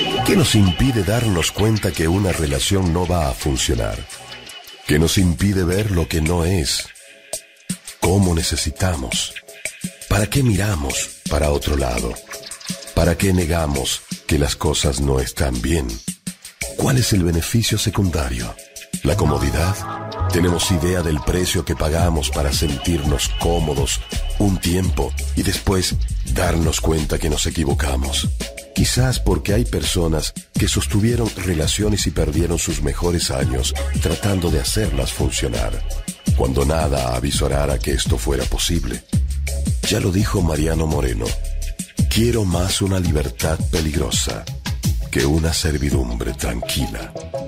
¿Qué nos impide darnos cuenta que una relación no va a funcionar? ¿Qué nos impide ver lo que no es? ¿Cómo necesitamos? ¿Para qué miramos para otro lado? ¿Para qué negamos que las cosas no están bien? ¿Cuál es el beneficio secundario? ¿La comodidad? ¿Tenemos idea del precio que pagamos para sentirnos cómodos un tiempo y después darnos cuenta que nos equivocamos? Quizás porque hay personas que sostuvieron relaciones y perdieron sus mejores años tratando de hacerlas funcionar, cuando nada avisorara que esto fuera posible. Ya lo dijo Mariano Moreno: quiero más una libertad peligrosa que una servidumbre tranquila.